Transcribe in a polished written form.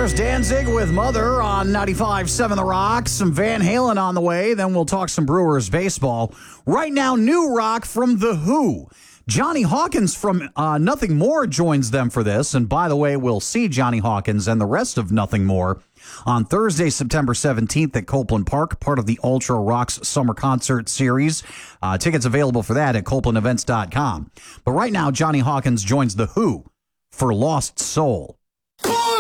There's Danzig with Mother on 95.7 The Rock. Some Van Halen on the way. Then we'll talk some Brewers baseball. Right now, new rock from The Who. Johnny Hawkins from Nothing More joins them for this. And by the way, we'll see Johnny Hawkins and the rest of Nothing More on Thursday, September 17th at Copeland Park, part of the Ultra Rocks Summer Concert Series. Tickets available for that at CopelandEvents.com. But right now, Johnny Hawkins joins The Who for Lost Soul.